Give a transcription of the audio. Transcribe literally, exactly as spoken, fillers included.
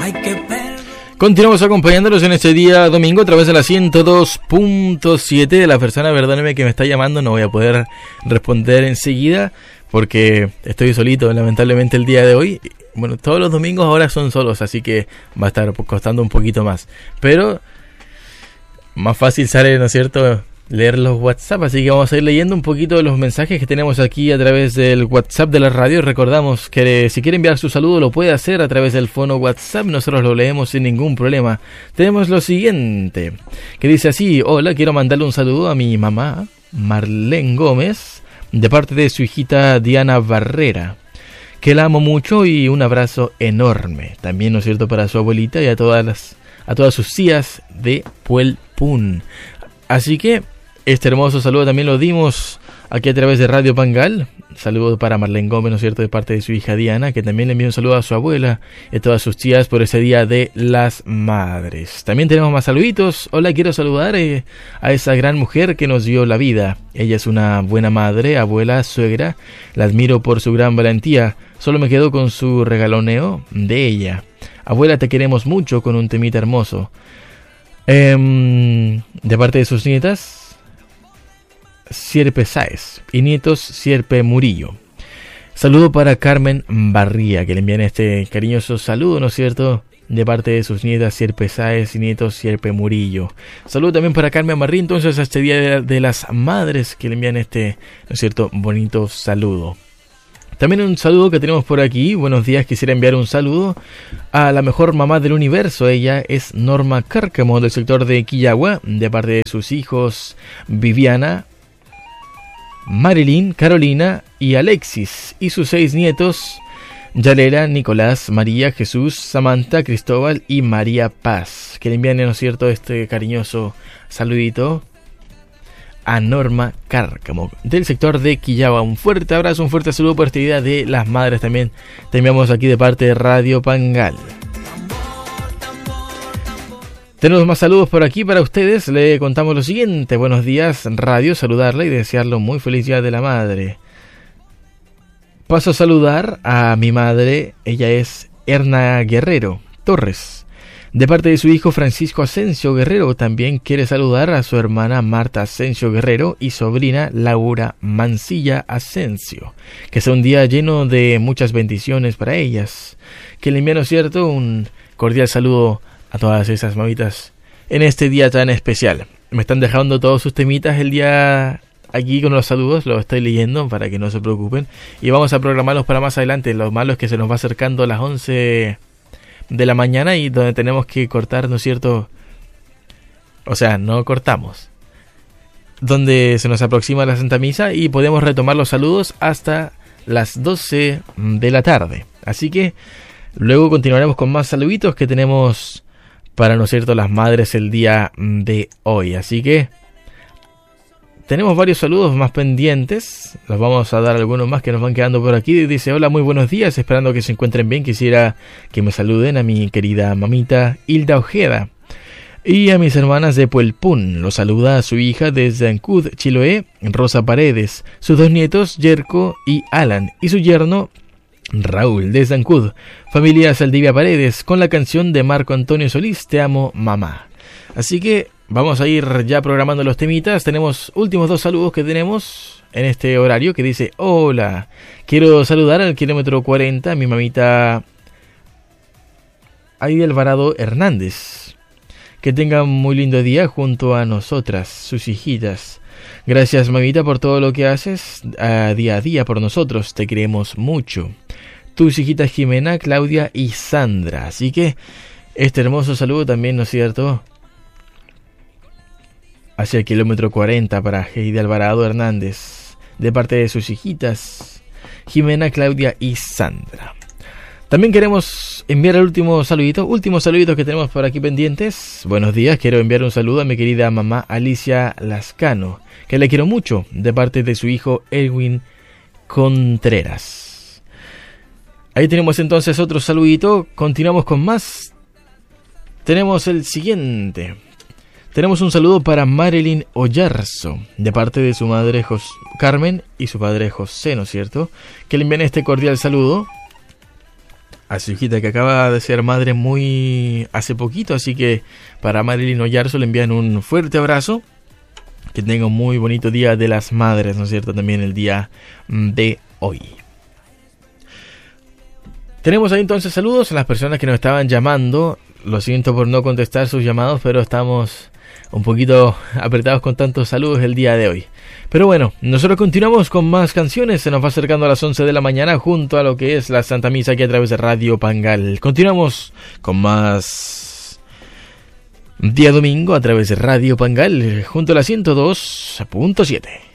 Continuamos acompañándolos en este día domingo a través de la ciento dos punto siete. La persona, perdóneme, que me está llamando, no voy a poder responder enseguida porque estoy solito, lamentablemente, el día de hoy. Bueno, todos los domingos ahora son solos, así que va a estar costando un poquito más. Pero más fácil sale, ¿no es cierto?, leer los WhatsApp, así que vamos a ir leyendo un poquito de los mensajes que tenemos aquí a través del WhatsApp de la radio. Recordamos que si quiere enviar su saludo lo puede hacer a través del fono WhatsApp, nosotros lo leemos sin ningún problema. Tenemos lo siguiente, que dice así: hola, quiero mandarle un saludo a mi mamá, Marlene Gómez, de parte de su hijita Diana Barrera, que la amo mucho, y un abrazo enorme. También, ¿no es cierto?, para su abuelita y a todas las, a todas sus tías de Puelpún. Así que este hermoso saludo también lo dimos aquí a través de Radio Pangal. Saludo para Marlene Gómez, ¿no es cierto?, de parte de su hija Diana, que también le envía un saludo a su abuela y a todas sus tías por ese Día de las Madres. También tenemos más saluditos. Hola, quiero saludar eh, a esa gran mujer que nos dio la vida. Ella es una buena madre, abuela, suegra. La admiro por su gran valentía. Solo me quedo con su regaloneo de ella. Abuela, te queremos mucho, con un temita hermoso. Eh, de parte de sus nietas, Sierpe Sáez, y nietos Sierpe Murillo. Saludo para Carmen Barría, que le envían este cariñoso saludo, ¿no es cierto?, de parte de sus nietas Sierpe Sáez y nietos Sierpe Murillo. Saludo también para Carmen Barría, entonces, a este Día de, de las Madres, que le envían este, ¿no es cierto?, bonito saludo. También un saludo que tenemos por aquí. Buenos días, quisiera enviar un saludo a la mejor mamá del universo. Ella es Norma Cárcamo, del sector de Quillagua, de parte de sus hijos Viviana, Marilyn, Carolina y Alexis, y sus seis nietos Yalera, Nicolás, María, Jesús, Samantha, Cristóbal y María Paz, que le envían, ¿no es cierto?, este cariñoso saludito a Norma Cárcamo, del sector de Quillagua. Un fuerte abrazo, un fuerte saludo por este Día de las Madres. También te enviamos aquí de parte de Radio Pangal. Tenemos más saludos por aquí para ustedes. Le contamos lo siguiente: buenos días, radio, saludarle y desearle un muy feliz Día de la Madre. Paso a saludar a mi madre. Ella es Erna Guerrero Torres, de parte de su hijo Francisco Asensio Guerrero. También quiere saludar a su hermana Marta Asensio Guerrero y sobrina Laura Mancilla Asensio. Que sea un día lleno de muchas bendiciones para ellas. Que le envíen, ¿no es cierto?, un cordial saludo a todas esas mamitas en este día tan especial. Me están dejando todos sus temitas el día aquí con los saludos, los estoy leyendo para que no se preocupen, y vamos a programarlos para más adelante. Lo malo es que se nos va acercando a las once de la mañana y donde tenemos que cortar, ¿no es cierto? O sea, no cortamos, donde se nos aproxima la Santa Misa y podemos retomar los saludos hasta las doce de la tarde. Así que luego continuaremos con más saluditos que tenemos para, ¿no es cierto?, las madres el día de hoy. Así que tenemos varios saludos más pendientes. Los vamos a dar algunos más que nos van quedando por aquí. Dice: hola, muy buenos días, esperando que se encuentren bien. Quisiera que me saluden a mi querida mamita Hilda Ojeda y a mis hermanas de Puelpún. Los saluda a su hija desde Ancud, Chiloé, Rosa Paredes, sus dos nietos Yerko y Alan, y su yerno Raúl desde Ancud. Familia Saldivia Paredes, con la canción de Marco Antonio Solís, Te amo, mamá. Así que vamos a ir ya programando los temitas. Tenemos últimos dos saludos que tenemos en este horario, que dice: hola, quiero saludar al kilómetro cuarenta a mi mamita Aide Alvarado Hernández. Que tenga un muy lindo día junto a nosotras, sus hijitas. Gracias, mamita, por todo lo que haces a día a día por nosotros. Te queremos mucho. Tus hijitas Jimena, Claudia y Sandra. Así que este hermoso saludo también, ¿no es cierto?, hacia el kilómetro cuarenta para Heidi Alvarado Hernández, de parte de sus hijitas Jimena, Claudia y Sandra. También queremos enviar el último saludito, últimos saluditos que tenemos por aquí pendientes. Buenos días, quiero enviar un saludo a mi querida mamá Alicia Lascano, que le quiero mucho, de parte de su hijo Edwin Contreras. Ahí tenemos entonces otro saludito. Continuamos con más. Tenemos el siguiente. Tenemos un saludo para Marilyn Ollarzo, de parte de su madre Jos- Carmen y su padre José, ¿no es cierto?, que le envían este cordial saludo a su hijita que acaba de ser madre muy hace poquito, así que para Marilyn Oyarzo le envían un fuerte abrazo. Que tenga un muy bonito día de las madres, ¿no es cierto? También el día de hoy. Tenemos ahí entonces saludos a las personas que nos estaban llamando. Lo siento por no contestar sus llamados, pero estamos un poquito apretados con tantos saludos el día de hoy. Pero bueno, nosotros continuamos con más canciones. Se nos va acercando a las once de la mañana junto a lo que es la Santa Misa aquí a través de Radio Pangal. Continuamos con más día domingo a través de Radio Pangal junto a la ciento dos punto siete.